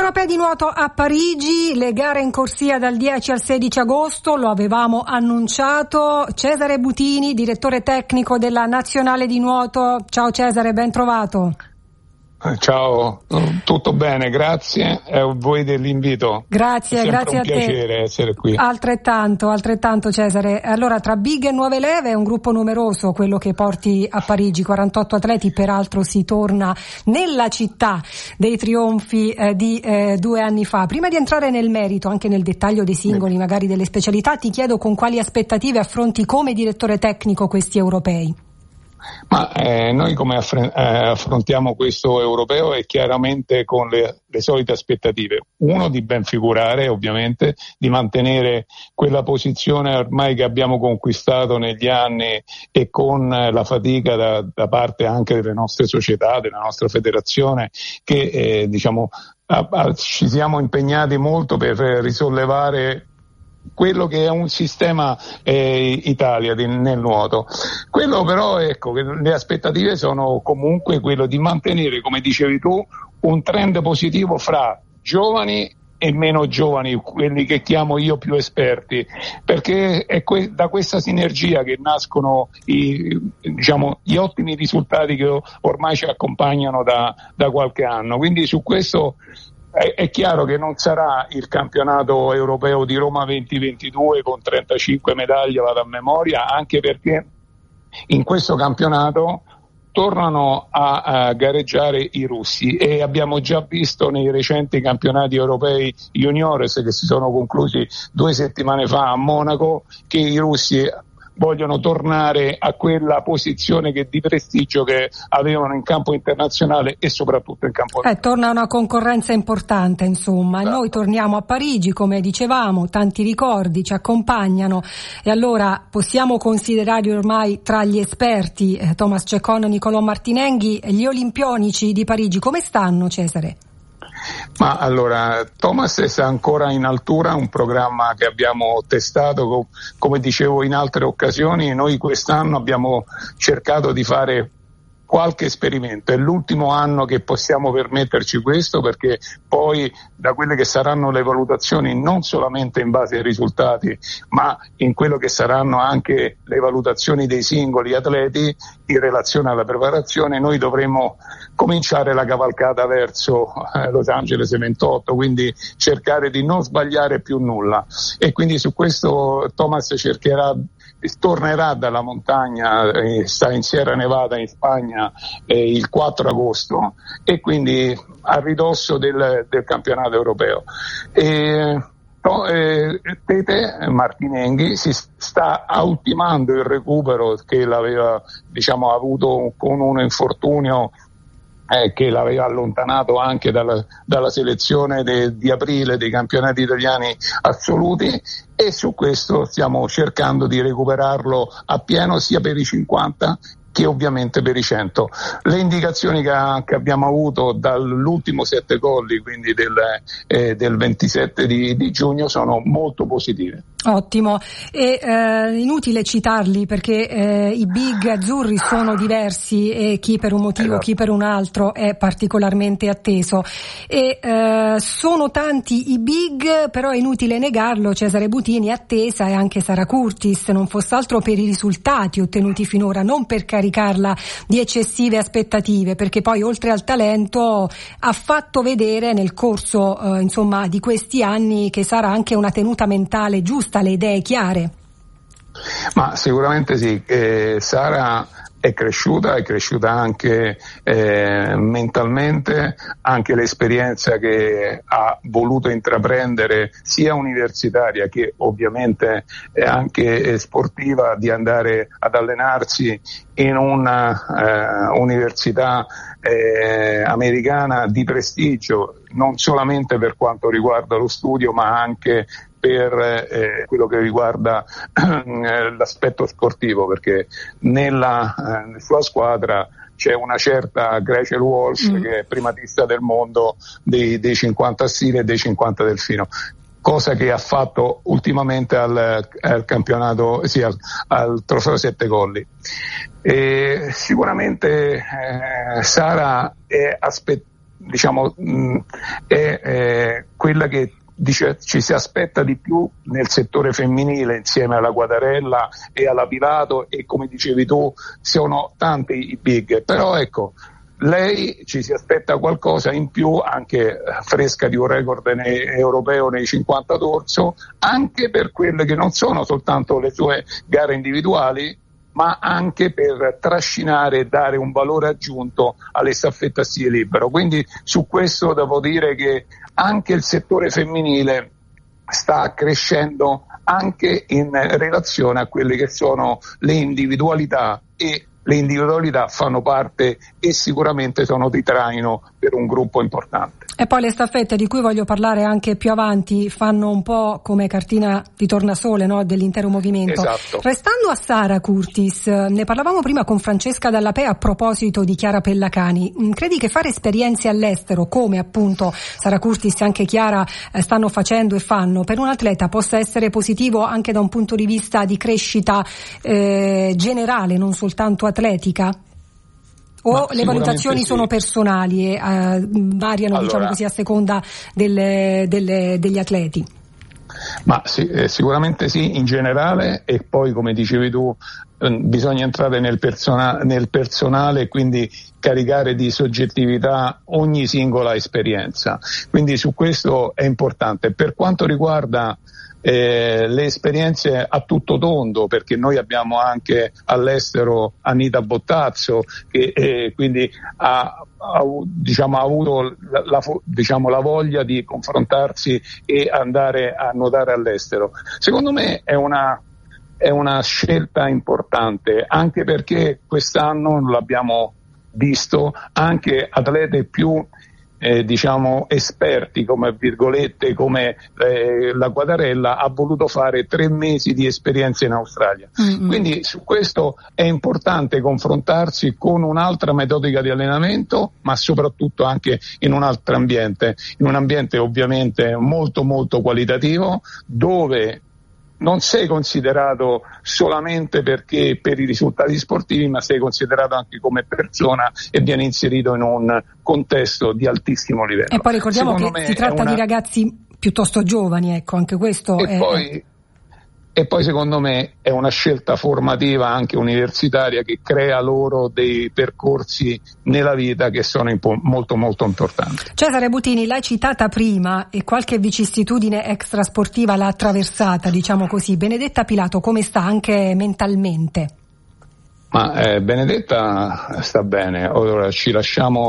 Europei di nuoto a Parigi, le gare in corsia dal 10 al 16 agosto, lo avevamo annunciato. Cesare Butini, direttore tecnico della Nazionale di Nuoto. Ciao Cesare, ben trovato. Ciao, tutto bene, grazie a voi dell'invito. Grazie, grazie a te. È un piacere essere qui. Altrettanto Cesare. Allora, tra big e nuove leve è un gruppo numeroso quello che porti a Parigi, 48 atleti, peraltro si torna nella città dei trionfi di 2 anni fa. Prima di entrare nel merito, anche nel dettaglio dei singoli, magari delle specialità, ti chiedo con quali aspettative affronti come direttore tecnico questi europei. Ma noi come affrontiamo questo europeo è chiaramente con le solite aspettative. Uno, di ben figurare ovviamente, di mantenere quella posizione ormai che abbiamo conquistato negli anni e con la fatica da parte anche delle nostre società, della nostra federazione, che ci siamo impegnati molto per risollevare quello che è un sistema Italia nel nuoto. Quello però, ecco, che le aspettative sono comunque quello di mantenere, come dicevi tu, un trend positivo fra giovani e meno giovani, quelli che chiamo io più esperti, perché è da questa sinergia che nascono gli ottimi risultati che ormai ci accompagnano da qualche anno. Quindi su questo è chiaro che non sarà il campionato europeo di Roma 2022 con 35 medaglie, vado a memoria, anche perché in questo campionato tornano a gareggiare i russi e abbiamo già visto nei recenti campionati europei juniores che si sono conclusi 2 settimane fa a Monaco che i russi vogliono tornare a quella posizione di prestigio che avevano in campo internazionale e soprattutto in campo torna una concorrenza importante, insomma. Esatto. Noi torniamo a Parigi, come dicevamo, tanti ricordi ci accompagnano e allora possiamo considerare ormai tra gli esperti Thomas Ceccon, Nicolò Martinenghi, gli olimpionici di Parigi. Come stanno, Cesare? Ma allora, Thomas è ancora in altura, un programma che abbiamo testato, come dicevo in altre occasioni. Noi quest'anno abbiamo cercato di fare qualche esperimento, è l'ultimo anno che possiamo permetterci questo, perché poi da quelle che saranno le valutazioni non solamente in base ai risultati ma in quello che saranno anche le valutazioni dei singoli atleti in relazione alla preparazione, noi dovremo cominciare la cavalcata verso Los Angeles 28, quindi cercare di non sbagliare più nulla e quindi su questo Thomas tornerà dalla montagna, sta in Sierra Nevada in Spagna il 4 agosto e quindi a ridosso del campionato europeo. Tete Martinenghi si sta ultimando il recupero che l'aveva avuto con un infortunio che l'aveva allontanato anche dalla selezione di aprile dei campionati italiani assoluti e su questo stiamo cercando di recuperarlo appieno sia per i 50 che ovviamente per i 100. Le indicazioni che abbiamo avuto dall'ultimo 7 colli, quindi del 27 di giugno, sono molto positive. Ottimo, e inutile citarli perché i big azzurri sono diversi e chi per un motivo, chi per un altro è particolarmente atteso e sono tanti i big, però è inutile negarlo, Cesare Butini è attesa e anche Sara Curtis, non fosse altro per i risultati ottenuti finora, non per caricarla di eccessive aspettative, perché poi oltre al talento ha fatto vedere nel corso di questi anni che sarà anche una tenuta mentale giusta, le idee chiare. Ma sicuramente sì, Sara è cresciuta anche mentalmente, anche l'esperienza che ha voluto intraprendere sia universitaria che ovviamente anche sportiva, di andare ad allenarsi in una università americana di prestigio, non solamente per quanto riguarda lo studio ma anche per quello che riguarda l'aspetto sportivo, perché nella sua squadra c'è una certa Rachel Walsh che è primatista del mondo dei 50 stile e dei 50 delfino, cosa che ha fatto ultimamente al campionato, al trofeo 7 colli. Sicuramente Sara è quella che ci si aspetta di più nel settore femminile, insieme alla Quadarella e alla Pilato, e come dicevi tu sono tanti i big, però ecco, lei ci si aspetta qualcosa in più, anche fresca di un record europeo nei 50 d'orso, anche per quelle che non sono soltanto le sue gare individuali, ma anche per trascinare e dare un valore aggiunto alle staffette a stile libero. Quindi su questo devo dire che anche il settore femminile sta crescendo anche in relazione a quelle che sono le individualità, e le individualità fanno parte e sicuramente sono di traino per un gruppo importante. E poi le staffette, di cui voglio parlare anche più avanti, fanno un po' come cartina di tornasole, no, dell'intero movimento. Esatto. Restando a Sara Curtis, ne parlavamo prima con Francesca Dallapè a proposito di Chiara Pellacani. Credi che fare esperienze all'estero, come appunto Sara Curtis e anche Chiara stanno facendo e fanno, per un atleta possa essere positivo anche da un punto di vista di crescita generale, non soltanto atletica? O le valutazioni sono personali e variano, diciamo così, a seconda degli atleti? Ma sì, sicuramente sì, in generale, e poi come dicevi tu bisogna entrare nel personale e quindi caricare di soggettività ogni singola esperienza, quindi su questo è importante. Per quanto riguarda le esperienze a tutto tondo, perché noi abbiamo anche all'estero Anita Bottazzo che quindi ha avuto la voglia di confrontarsi e andare a nuotare all'estero. Secondo me è una scelta importante, anche perché quest'anno l'abbiamo visto anche atlete più esperti, come virgolette, come la Quadarella ha voluto fare 3 mesi di esperienza in Australia. Quindi su questo è importante confrontarsi con un'altra metodica di allenamento, ma soprattutto anche in un altro ambiente, in un ambiente ovviamente molto molto qualitativo, dove non sei considerato solamente perché per i risultati sportivi, ma sei considerato anche come persona e viene inserito in un contesto di altissimo livello. E poi ricordiamo che si tratta di ragazzi piuttosto giovani, ecco, anche questo E poi secondo me è una scelta formativa anche universitaria che crea loro dei percorsi nella vita che sono molto molto importanti. Cesare Butini, l'hai citata prima e qualche vicissitudine extrasportiva l'ha attraversata, diciamo così. Benedetta Pilato come sta anche mentalmente? Ma Benedetta sta bene, ora ci lasciamo